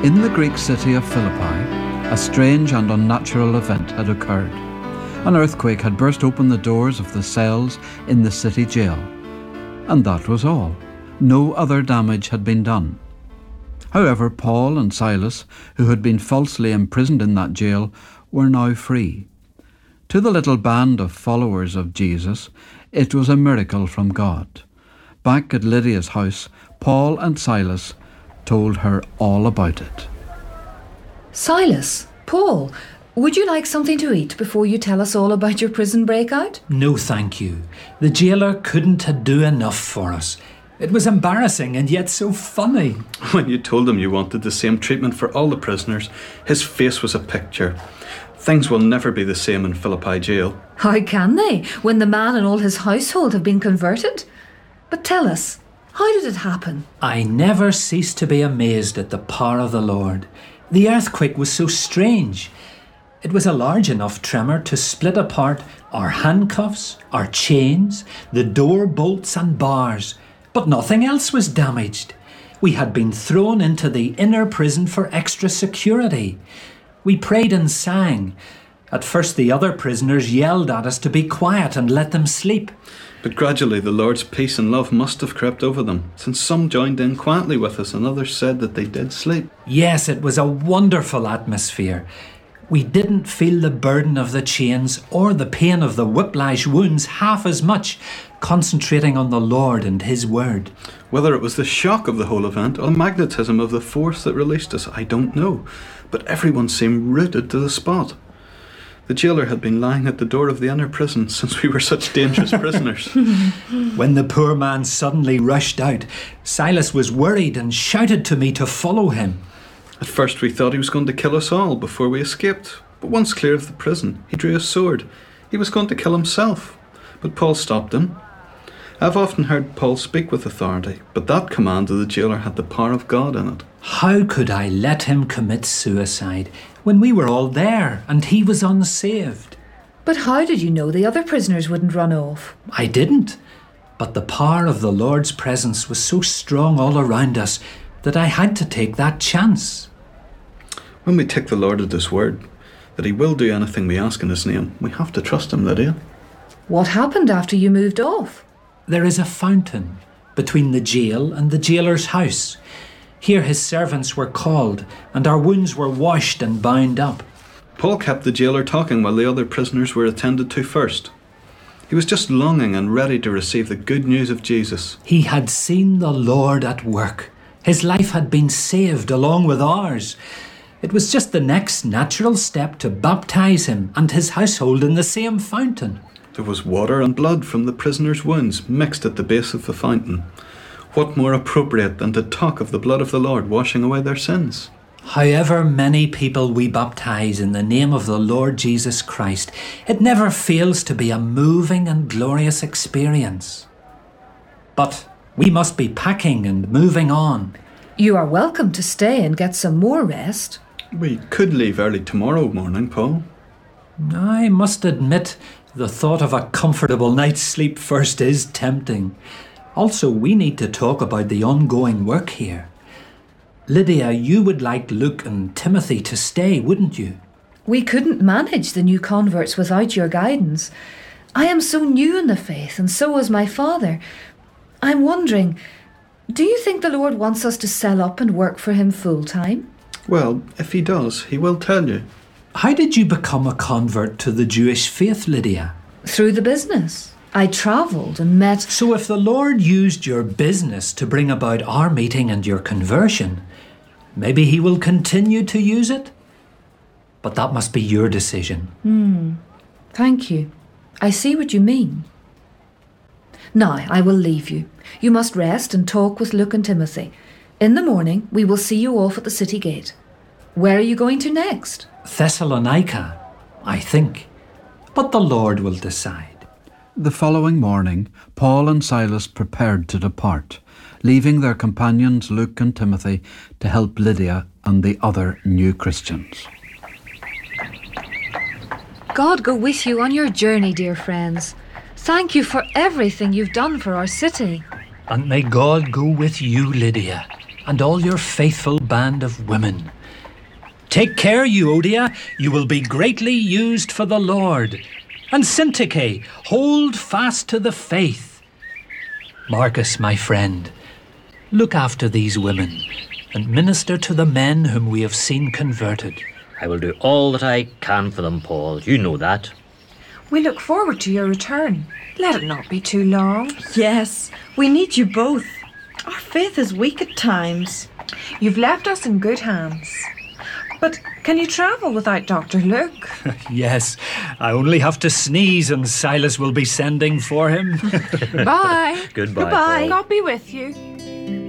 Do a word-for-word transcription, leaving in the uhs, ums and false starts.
In the Greek city of Philippi, a strange and unnatural event had occurred. An earthquake had burst open the doors of the cells in the city jail. And that was all. No other damage had been done. However, Paul and Silas, who had been falsely imprisoned in that jail, were now free. To the little band of followers of Jesus, it was a miracle from God. Back at Lydia's house, Paul and Silas told her all about it. Silas, Paul, would you like something to eat before you tell us all about your prison breakout? No, thank you. The jailer couldn't do enough for us. It was embarrassing and yet so funny. When you told him you wanted the same treatment for all the prisoners, his face was a picture. Things will never be the same in Philippi jail. How can they, when the man and all his household have been converted? But tell us, how did it happen? I never cease to be amazed at the power of the Lord. The earthquake was so strange. It was a large enough tremor to split apart our handcuffs, our chains, the door bolts and bars, but nothing else was damaged. We had been thrown into the inner prison for extra security. We prayed and sang. At first the other prisoners yelled at us to be quiet and let them sleep. But gradually the Lord's peace and love must have crept over them, since some joined in quietly with us and others said that they did sleep. Yes, it was a wonderful atmosphere. We didn't feel the burden of the chains or the pain of the whiplash wounds half as much, concentrating on the Lord and His Word. Whether it was the shock of the whole event or the magnetism of the force that released us, I don't know, but everyone seemed rooted to the spot. The jailer had been lying at the door of the inner prison since we were such dangerous prisoners. When the poor man suddenly rushed out, Silas was worried and shouted to me to follow him. At first we thought he was going to kill us all before we escaped, but once clear of the prison, he drew his sword. He was going to kill himself, but Paul stopped him. I've often heard Paul speak with authority, but that command of the jailer had the power of God in it. How could I let him commit suicide when we were all there and he was unsaved? But how did you know the other prisoners wouldn't run off? I didn't, but the power of the Lord's presence was so strong all around us that I had to take that chance. When we take the Lord at His word, that He will do anything we ask in His name, we have to trust Him, Lydia. What happened after you moved off? There is a fountain between the jail and the jailer's house. Here his servants were called, and our wounds were washed and bound up. Paul kept the jailer talking while the other prisoners were attended to first. He was just longing and ready to receive the good news of Jesus. He had seen the Lord at work. His life had been saved along with ours. It was just the next natural step to baptize him and his household in the same fountain. There was water and blood from the prisoners' wounds mixed at the base of the fountain. What more appropriate than to talk of the blood of the Lord washing away their sins? However many people we baptize in the name of the Lord Jesus Christ, it never fails to be a moving and glorious experience. But we must be packing and moving on. You are welcome to stay and get some more rest. We could leave early tomorrow morning, Paul. I must admit, the thought of a comfortable night's sleep first is tempting. Also, we need to talk about the ongoing work here. Lydia, you would like Luke and Timothy to stay, wouldn't you? We couldn't manage the new converts without your guidance. I am so new in the faith, and so is my father. I'm wondering, do you think the Lord wants us to sell up and work for Him full-time? Well, if He does, He will tell you. How did you become a convert to the Jewish faith, Lydia? Through the business. I travelled and met... So if the Lord used your business to bring about our meeting and your conversion, maybe He will continue to use it? But that must be your decision. Hmm. Thank you. I see what you mean. Now, I will leave you. You must rest and talk with Luke and Timothy. In the morning, we will see you off at the city gate. Where are you going to next? Thessalonica, I think. But the Lord will decide. The following morning, Paul and Silas prepared to depart, leaving their companions Luke and Timothy to help Lydia and the other new Christians. God go with you on your journey, dear friends. Thank you for everything you've done for our city. And may God go with you, Lydia. and all your faithful band of women. Take care, Euodia, you will be greatly used for the Lord. And Syntyche, hold fast to the faith. Marcus, my friend, look after these women and minister to the men whom we have seen converted. I will do all that I can for them, Paul. You know that. We look forward to your return. Let it not be too long. Yes, we need you both. Our faith is weak at times. You've left us in good hands. But can you travel without Doctor Luke? Yes, I only have to sneeze and Silas will be sending for him. Bye. Goodbye, Goodbye. Paul. God be with you.